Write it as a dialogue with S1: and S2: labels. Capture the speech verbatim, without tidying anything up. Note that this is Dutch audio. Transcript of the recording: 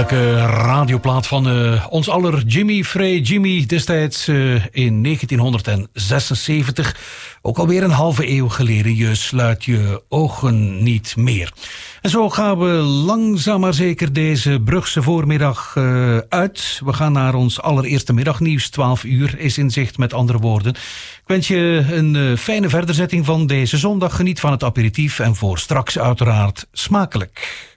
S1: heerlijke radioplaat van uh, ons aller Jimmy Frey. Jimmy destijds uh, in negentien zesenzeventig. Ook alweer een halve eeuw geleden. Je sluit je ogen niet meer. En zo gaan we langzaam maar zeker deze Brugse voormiddag uh, uit. We gaan naar ons allereerste middagnieuws. twaalf uur is in zicht, met andere woorden. Ik wens je een uh, fijne verderzetting van deze zondag. Geniet van het aperitief en voor straks uiteraard smakelijk.